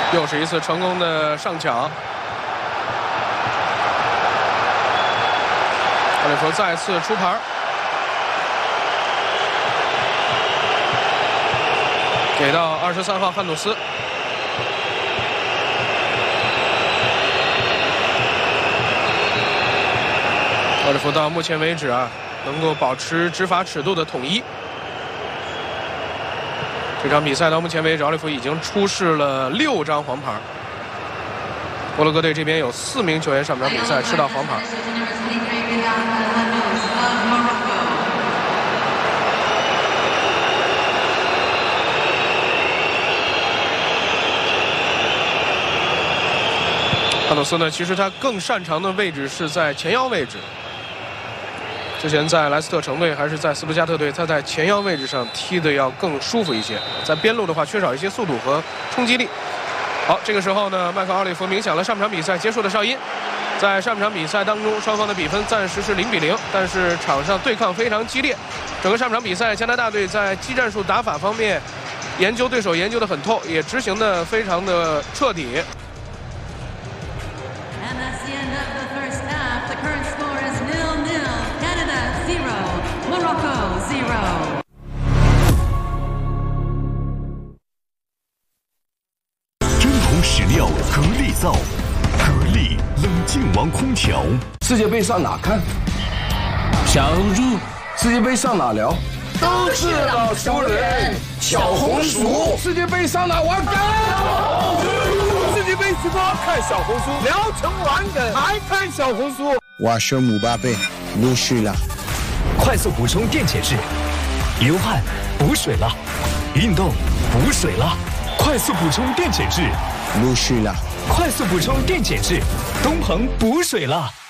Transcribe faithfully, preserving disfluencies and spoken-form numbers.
又是一次成功的上抢。奥利弗再次出牌，给到二十三号汉努斯。奥利弗到目前为止啊，能够保持执法尺度的统一。这场比赛到目前为止，奥利弗已经出示了六张黄牌。摩洛哥队这边有四名球员上场比赛吃到黄牌。汉努斯呢，其实他更擅长的位置是在前腰位置。之前在莱斯特城队还是在斯图加特队，他在前腰位置上踢的要更舒服一些。在边路的话，缺少一些速度和冲击力。好，这个时候呢，麦克奥利弗鸣响了上半场比赛结束的哨音。在上半场比赛当中，双方的比分暂时是零比零，但是场上对抗非常激烈。整个上半场比赛，加拿大队在技战术打法方面研究对手研究得很透，也执行得非常的彻底。 史料格力造，格力冷静王空调。 世界杯上哪看？小红书。世界杯上哪聊？都是老熟人。小红书。世界杯上哪玩梗？世界杯直播看小红书，聊成玩梗还看小红书。 我是姆巴佩，陆续了。 快速补充电解质，流汗补水了，运动补水了，快速补充电解质。 陆续了， 快速补充电解质，东鹏补水了。